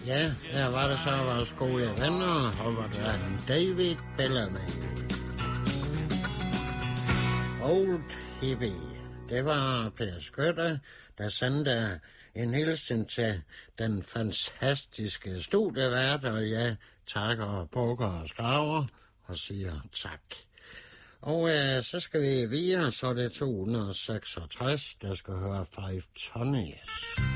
Ja, her var det så vores gode venner, og var der en David Bellamy. Old Hippie. Det var Per Skytte, der sendte en hilsen til den fantastiske studievært, og jeg takker bukker og skraver og siger tak. Og så skal vi videre, så er det 266, der skal høre Five Tonnies.